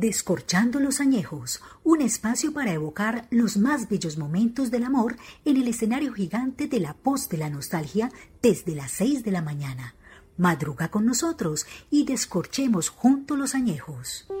Descorchando los añejos, un espacio para evocar los más bellos momentos del amor en el escenario gigante de la Post de la Nostalgia desde las 6 de la mañana. Madruga con nosotros y descorchemos juntos los añejos.